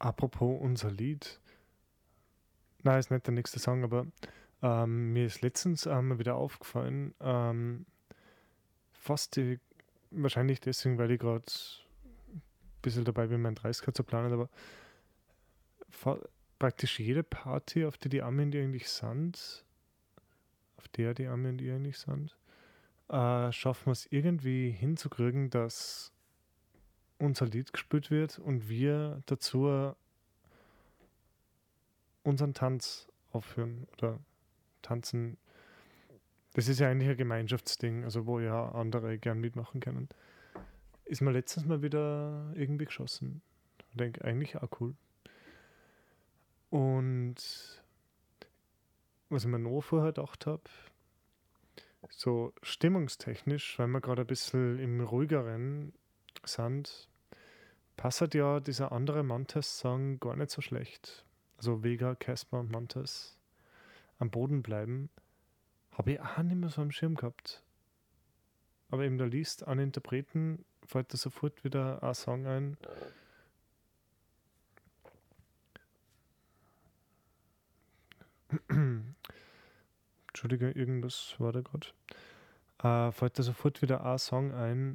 Apropos unser Lied. Nein, ist nicht der nächste Song, aber mir ist letztens mal wieder aufgefallen, fast wahrscheinlich deswegen, weil ich gerade ein bisschen dabei bin, mein 30er zu planen, aber praktisch jede Party, auf die Arme und die eigentlich sind, auf der die Arme und die eigentlich sind, schaffen wir es irgendwie hinzukriegen, dass unser Lied gespielt wird und wir dazu unseren Tanz aufführen oder tanzen. Das ist ja eigentlich ein Gemeinschaftsding, also wo ja andere gern mitmachen können. Ist mir letztens mal wieder irgendwie geschossen. Ich denke, eigentlich auch cool. Und was ich mir noch vorher gedacht habe, so stimmungstechnisch, weil wir gerade ein bisschen im ruhigeren sind, passt ja dieser andere Mantas-Song gar nicht so schlecht. Also Vega, Casper und Mantas am Boden bleiben, habe ich auch nicht mehr so am Schirm gehabt. Aber eben da liest an Interpreten, fällt da sofort wieder ein Song ein. Entschuldige, irgendwas war da gerade. Fällt da sofort wieder ein Song ein.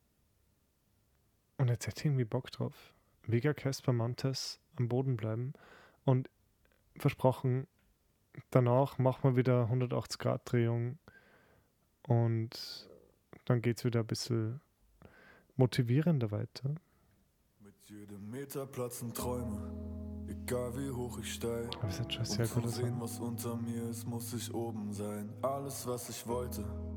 Und jetzt hätte ich irgendwie Bock drauf. Vega, Casper, Mantas am Boden bleiben. Und versprochen, danach machen wir wieder 180-Grad-Drehung. Und dann geht es wieder ein bisschen motivierender weiter. Mit jedem Meter platzen Träume, egal wie hoch ich steig. Aber es hat schon Um sehr zu guter sehen, Song. was unter mir ist, muss ich oben sein. Alles, was ich wollte,